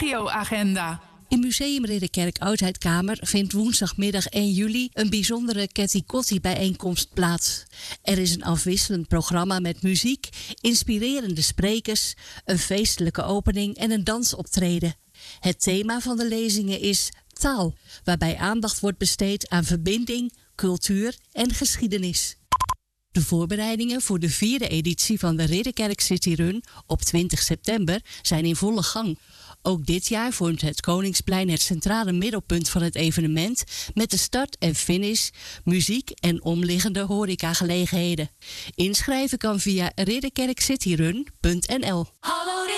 regioagenda. In Museum Ridderkerk Oudheidkamer vindt woensdagmiddag 1 juli een bijzondere Ketty Kotti bijeenkomst plaats. Er is een afwisselend programma met muziek, inspirerende sprekers, een feestelijke opening en een dansoptreden. Het thema van de lezingen is taal, waarbij aandacht wordt besteed aan verbinding, cultuur en geschiedenis. De voorbereidingen voor de 4e editie van de Ridderkerk City Run op 20 september zijn in volle gang. Ook dit jaar vormt het Koningsplein het centrale middelpunt van het evenement met de start en finish, muziek en omliggende horecagelegenheden. Inschrijven kan via ridderkerkcityrun.nl.